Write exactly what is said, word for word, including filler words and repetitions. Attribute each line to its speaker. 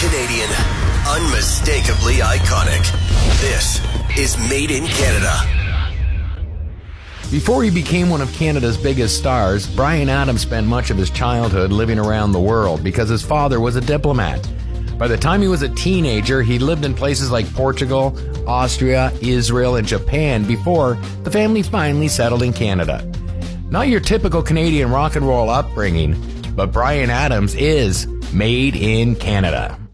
Speaker 1: Canadian. Unmistakably iconic. This is Made in Canada.
Speaker 2: Before he became one of Canada's biggest stars, Bryan Adams spent much of his childhood living around the world because his father was a diplomat. By the time he was a teenager, he lived in places like Portugal, Austria, Israel, and Japan before the family finally settled in Canada. Not your typical Canadian rock and roll upbringing, but Bryan Adams is made in Canada.